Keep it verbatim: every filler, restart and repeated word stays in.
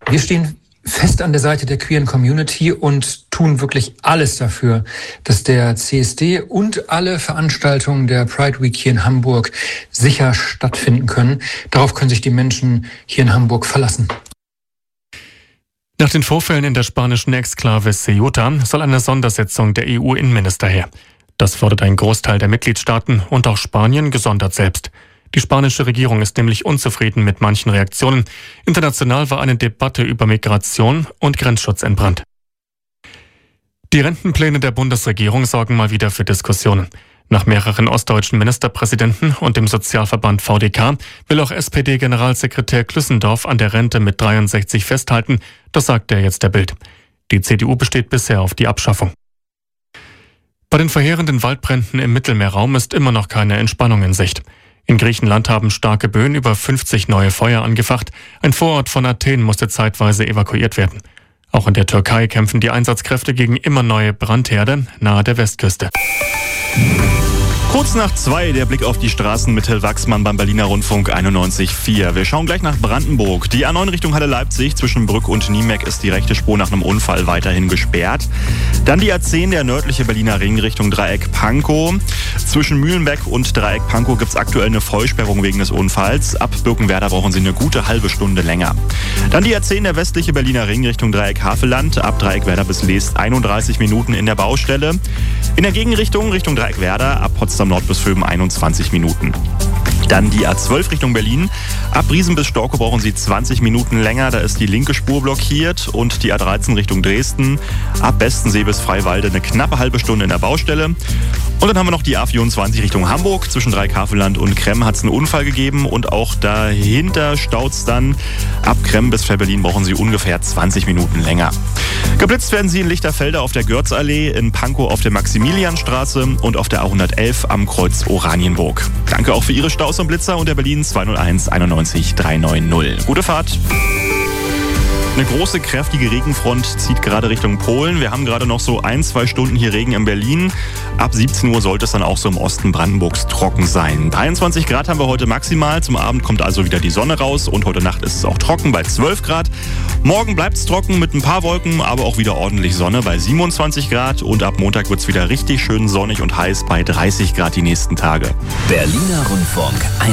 Wir stehen fest an der Seite der queeren Community und tun wirklich alles dafür, dass der C S D und alle Veranstaltungen der Pride Week hier in Hamburg sicher stattfinden können. Darauf können sich die Menschen hier in Hamburg verlassen. Nach den Vorfällen in der spanischen Exklave Ceuta soll eine Sondersitzung der E U-Innenminister her. Das fordert ein Großteil der Mitgliedstaaten und auch Spanien gesondert selbst. Die spanische Regierung ist nämlich unzufrieden mit manchen Reaktionen. International war eine Debatte über Migration und Grenzschutz entbrannt. Die Rentenpläne der Bundesregierung sorgen mal wieder für Diskussionen. Nach mehreren ostdeutschen Ministerpräsidenten und dem Sozialverband V D K will auch S P D-Generalsekretär Klüssendorf an der Rente mit dreiundsechzig festhalten. Das sagt er jetzt der Bild. Die C D U besteht bisher auf die Abschaffung. Bei den verheerenden Waldbränden im Mittelmeerraum ist immer noch keine Entspannung in Sicht. In Griechenland haben starke Böen über fünfzig neue Feuer angefacht. Ein Vorort von Athen musste zeitweise evakuiert werden. Auch in der Türkei kämpfen die Einsatzkräfte gegen immer neue Brandherde nahe der Westküste. Kurz nach zwei der Blick auf die Straßen mit Till Wachsmann beim Berliner Rundfunk einundneunzig Komma vier. Wir schauen gleich nach Brandenburg. Die A neun Richtung Halle Leipzig zwischen Brück und Niemeck ist die rechte Spur nach einem Unfall weiterhin gesperrt. Dann die A zehn, der nördliche Berliner Ring Richtung Dreieck Pankow. Zwischen Mühlenbeck und Dreieck Pankow gibt es aktuell eine Vollsperrung wegen des Unfalls. Ab Birkenwerder brauchen Sie eine gute halbe Stunde länger. Dann die A zehn, der westliche Berliner Ring Richtung Dreieck Havelland. Ab Dreieckwerder bis Leest einunddreißig Minuten in der Baustelle. In der Gegenrichtung Richtung Dreieckwerder ab Potsdam Nord bis Vöben einundzwanzig Minuten. Dann die A zwölf Richtung Berlin. Ab Briesen bis Storkow brauchen Sie zwanzig Minuten länger. Da ist die linke Spur blockiert. Und die A dreizehn Richtung Dresden. Ab Bestensee bis Freiwalde eine knappe halbe Stunde in der Baustelle. Und dann haben wir noch die A vierundzwanzig Richtung Hamburg. Zwischen Dreieckhavelland und Kremm hat es einen Unfall gegeben. Und auch dahinter staut es dann. Ab Kremm bis Fehrbellin brauchen Sie ungefähr zwanzig Minuten länger. Geblitzt werden Sie in Lichterfelde auf der Görzallee, in Pankow auf der Maximilianstraße und auf der A hundertelf am Kreuz Oranienburg. Danke auch für Ihre Staus und Blitzer unter Berlin zwei null eins einundneunzig dreihundertneunzig. Gute Fahrt! Eine große, kräftige Regenfront zieht gerade Richtung Polen. Wir haben gerade noch so ein, zwei Stunden hier Regen in Berlin. Ab siebzehn Uhr sollte es dann auch so im Osten Brandenburgs trocken sein. dreiundzwanzig Grad haben wir heute maximal. Zum Abend kommt also wieder die Sonne raus. Und heute Nacht ist es auch trocken bei zwölf Grad. Morgen bleibt es trocken mit ein paar Wolken, aber auch wieder ordentlich Sonne bei siebenundzwanzig Grad. Und ab Montag wird es wieder richtig schön sonnig und heiß bei dreißig Grad die nächsten Tage. Berliner Rundfunk.